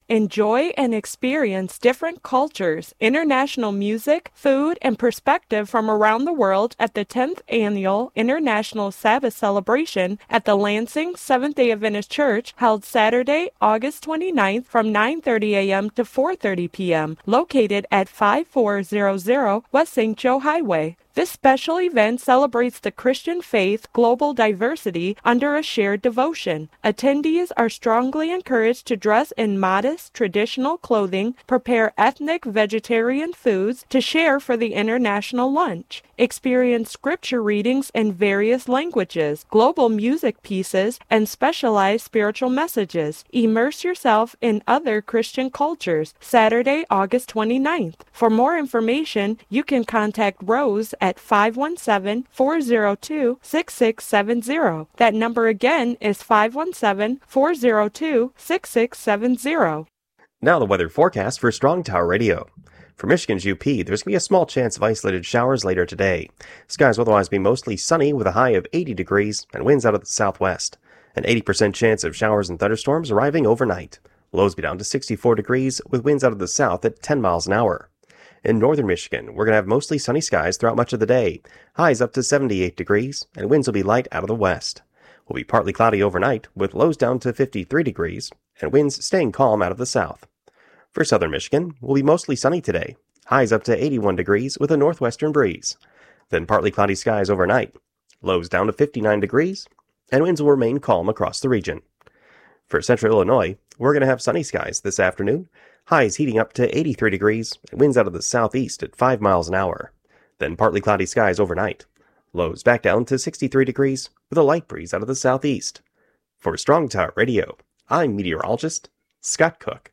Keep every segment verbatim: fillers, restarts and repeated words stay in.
Enjoy and experience different cultures, international music, food, and perspective from around the world at the tenth Annual International Sabbath Celebration at the Lansing Seventh-day Adventist Church, held Saturday, August twenty-ninth from nine thirty a.m. to four thirty p.m., located at five four zero zero West Saint Joe Highway. This special event celebrates the Christian faith global diversity under a shared devotion. Attendees are strongly encouraged to dress in modest, traditional clothing, prepare ethnic vegetarian foods to share for the international lunch, experience scripture readings in various languages, global music pieces, and specialized spiritual messages. Immerse yourself in other Christian cultures. Saturday, August twenty-ninth. For more information, you can contact Rose at five one seven, four zero two, six six seven zero. That number again is five one seven, four zero two, six six seven zero. Now the weather forecast for Strong Tower Radio. For Michigan's U P, there's going to be a small chance of isolated showers later today. Skies will otherwise be mostly sunny with a high of eighty degrees and winds out of the southwest. An eighty percent chance of showers and thunderstorms arriving overnight. Lows be down to sixty-four degrees with winds out of the south at ten miles an hour. In northern Michigan, we're going to have mostly sunny skies throughout much of the day. Highs up to seventy-eight degrees, and winds will be light out of the west. Will be partly cloudy overnight, with lows down to fifty-three degrees, and winds staying calm out of the south. For southern Michigan, will be mostly sunny today. Highs up to eighty-one degrees with a northwestern breeze. Then partly cloudy skies overnight. Lows down to fifty-nine degrees, and winds will remain calm across the region. For central Illinois, we're going to have sunny skies this afternoon. Highs heating up to eighty-three degrees, and winds out of the southeast at five miles an hour. Then partly cloudy skies overnight. Lows back down to sixty-three degrees, with a light breeze out of the southeast. For Strong Tower Radio, I'm meteorologist Scott Cook.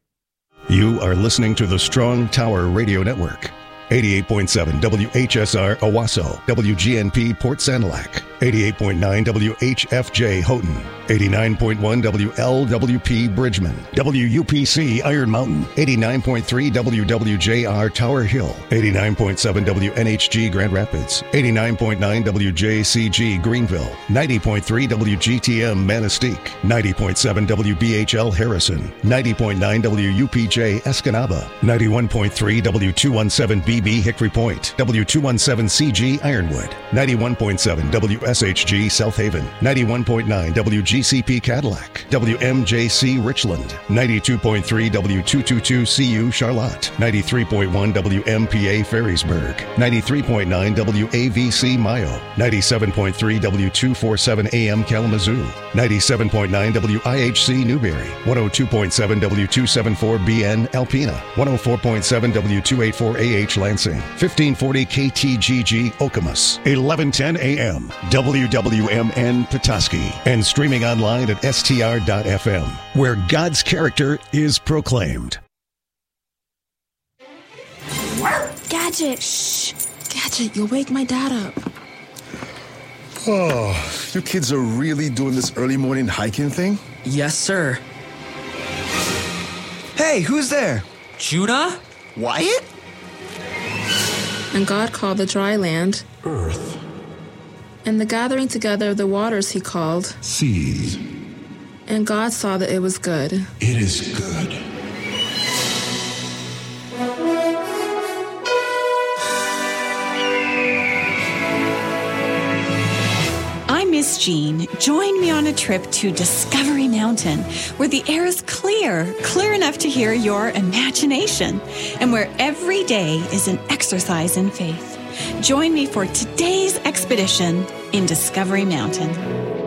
You are listening to the Strong Tower Radio Network. eighty-eight point seven W H S R Owasso, W G N P Port Sanilac, eighty-eight point nine W H F J Houghton, eighty-nine point one W L W P Bridgman, W U P C Iron Mountain, eighty-nine point three W W J R Tower Hill, eighty-nine point seven W N H G Grand Rapids, eighty-nine point nine W J C G Greenville, ninety point three W G T M Manistee, ninety point seven W B H L Harrison, ninety point nine W U P J Escanaba, ninety-one point three W two seventeen B B Hickory Point, W two seventeen C G Ironwood, ninety-one point seven W S H G South Haven, ninety-one point nine W G C P Cadillac, W M J C Richland, ninety-two point three W two twenty-two C U Charlotte, ninety-three point one W M P A Ferrisburg, ninety-three point nine W A V C Mayo, ninety-seven point three W two forty-seven A M Kalamazoo, ninety-seven point nine W I H C Newberry, one oh two point seven W two seventy-four B N Alpena, one oh four point seven W two eighty-four A H Lansing, fifteen forty K T G G Okemos, eleven ten A M W W M N Petoskey, and streaming online at S T R dot F M, where God's character is proclaimed. Gadget, shh. Gadget, you'll wake my dad up. Oh, you kids are really doing this early morning hiking thing? Yes, sir. Hey, who's there? Judah? Wyatt? And God called the dry land earth. And the gathering together of the waters he called seas. And God saw that it was good. It is good. I'm Miss Jean. Join me on a trip to Discovery Mountain, where the air is clear, clear enough to hear your imagination, and where every day is an exercise in faith. Join me for today's expedition in Discovery Mountain.